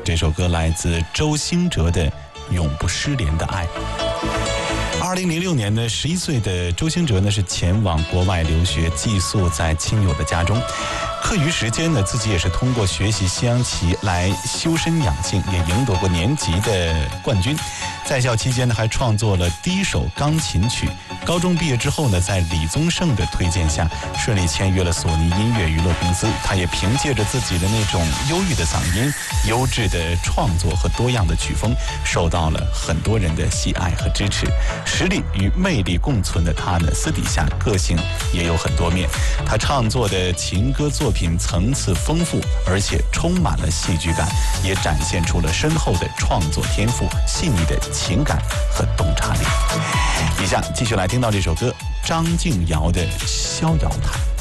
这首歌来自周兴哲的《永不失联的爱》。2006年呢，11岁的周兴哲呢是前往国外留学，寄宿在亲友的家中。课余时间呢，自己也是通过学习西洋棋来修身养性，也赢得过年级的冠军。在校期间呢，还创作了第一首钢琴曲。高中毕业之后呢，在李宗盛的推荐下，顺利签约了索尼音乐娱乐公司。他也凭借着自己的那种忧郁的嗓音、优质的创作和多样的曲风，受到了很多人的喜爱和支持。实力与魅力共存的他呢，私底下个性也有很多面。他创作的情歌作品层次丰富，而且充满了戏剧感，也展现出了深厚的创作天赋、细腻的情感和洞察力。以下继续来听到这首歌，张敬尧的《逍遥台》。